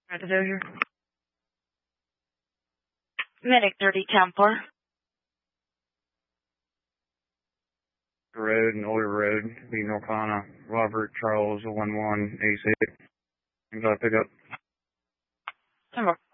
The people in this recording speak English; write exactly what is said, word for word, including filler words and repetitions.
Right to do here. Medic thirty Templar. Road and Oyer Road, be North Carolina. Robert Charles one one eight six. Got to pick up. Number.